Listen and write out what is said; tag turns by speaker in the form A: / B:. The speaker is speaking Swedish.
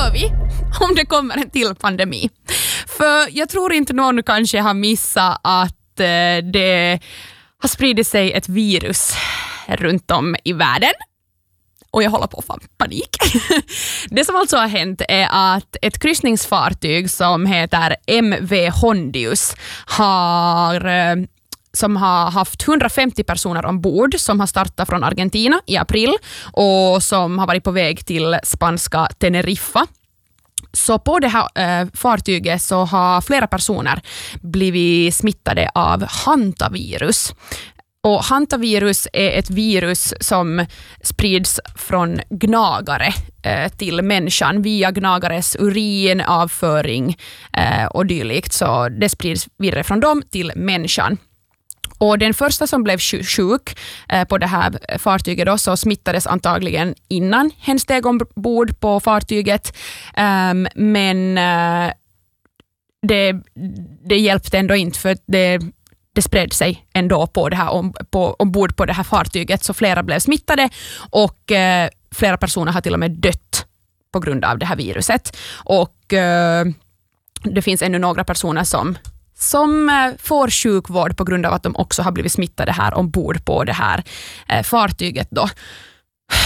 A: gör vi om det kommer en till pandemi? För jag tror inte någon kanske har missat att det har spridit sig ett virus runt om i världen. Och jag håller på att få panik. Det som alltså har hänt är att ett kryssningsfartyg som heter MV Hondius som har haft 150 personer ombord, som har startat från Argentina i april och som har varit på väg till spanska Teneriffa. Så på det här fartyget så har flera personer blivit smittade av hantavirus. Och hantavirus är ett virus som sprids från gnagare till människan via gnagares urin, avföring och dylikt. Så det sprids vidare från dem till människan. Och den första som blev sjuk på det här fartyget då, så smittades antagligen innan hen steg ombord på fartyget. Men det hjälpte ändå inte, för det spred sig ändå på det här ombord på det här fartyget, så flera blev smittade och flera personer har till och med dött på grund av det här viruset. Och det finns ännu några personer som får sjukvård på grund av att de också har blivit smittade här ombord på det här fartyget då.